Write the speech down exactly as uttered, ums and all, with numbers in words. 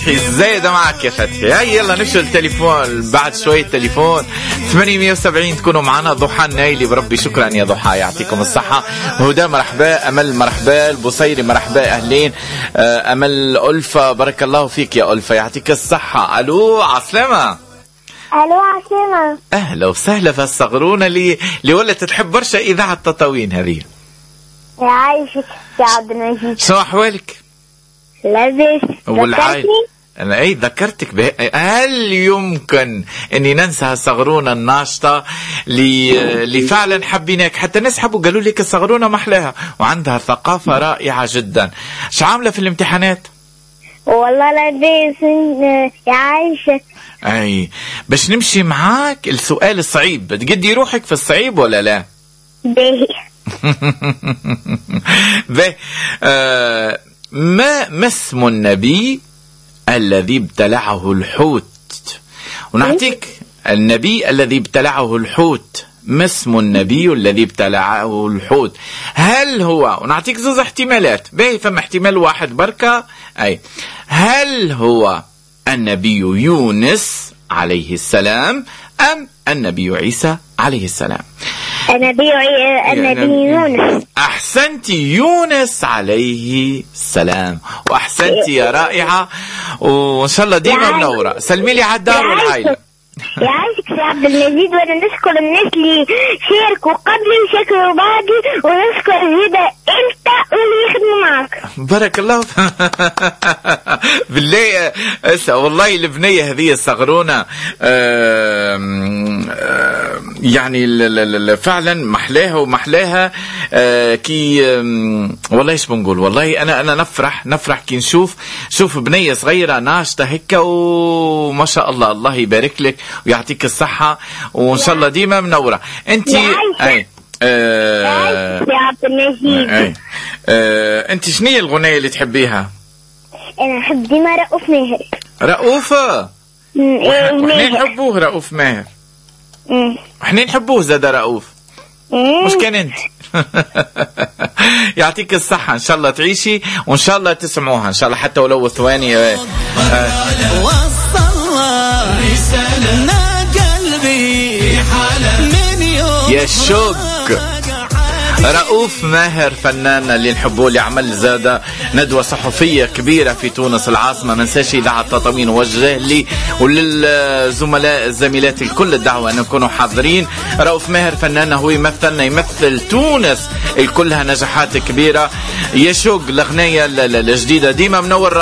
فتحي زايدة معك يا فتحي. هاي يلا نفشل التليفون بعد شوية تليفون. ثمانمية وسبعين تكونوا معنا. ضحى النايلي بربي شكرا يا ضحى يعطيكم الصحة. هدى مرحبا. أمل مرحبا. البصيري مرحبا أهلين. أمل ألفة بارك الله فيك يا ألفة يعطيك الصحة. ألو عسلامة. ألو عسلامة. أهلا وسهلا. فالصغرونة اللي اللي ولا تحب برشا إذاعة تطاوين هذه. يعيشك يا عبد المجيد. شو أحوالك؟ لاباس. والعائلة؟ أنا أي ذكرتك به. هل يمكن أني ننسى الصغرونة الناشطة اللي اللي فعلا حبيناك حتى نسحبوا قالوا لك الصغرونة محلاها وعندها ثقافة رائعة جدا. شو عاملة في الامتحانات؟ والله لاباس يعيشك. أي باش نمشي معاك السؤال الصعيب. بتقدي روحك في الصعيب ولا لا؟ باهي. باهي. آه ما ما اسم النبي الذي ابتلعه الحوت؟ ونعطيك النبي الذي ابتلعه الحوت. ما اسم النبي الذي ابتلعه الحوت؟ هل هو، ونعطيك زوز احتمالات. باهي فما احتمال واحد بركة. أي هل هو النبي يونس عليه السلام أم النبي عيسى عليه السلام؟ النبي النبي يونس. أحسنتي يونس عليه السلام. وأحسنتي يا رائعة. وإن شاء الله ديما منورة. سلمي لي على الدار والعائلة. يعيشك يا عبد المجيد. وانا نشكر الناس اللي شاركوا قبلي وشكروا بعدي ونشكر هدا انت واللي يخدموا معك. بارك الله. بالله والله البنية هذه الصغرونة يعني فعلا محلاها ومحلاها كي والله ايش بنقول. والله انا انا نفرح نفرح كي نشوف شوف بنية صغيرة ناشطة هكا وما شاء الله. الله يبارك لك ويعطيك الصحة وإن شاء الله ديما منورة. أنت أي آه يا عبد المجيد. أي آه أنت شنية الغنية اللي تحبيها؟ أنا أحب ديما رؤوف ماهر. رؤوفة. وإحنا نحبوه رؤوف ماهر. وإحنا نحبوه زاد رؤوف. مش كان أنت. يعطيك الصحة. إن شاء الله تعيشي وإن شاء الله تسمعوها إن شاء الله حتى ولو ثواني. آه. يا شوق رؤوف ماهر فنان اللي نحبوه اللي عمل زادة ندوة صحفية كبيرة في تونس العاصمة. ما ننساش إذاعة التطاوين ووجه لي وللزملاء الزميلات الكل الدعوة أن يكونوا حاضرين. رؤوف ماهر فنان هو يمثلنا يمثل تونس الكلها نجاحات كبيرة. يا شوق الأغنية الجديدة ديما منور.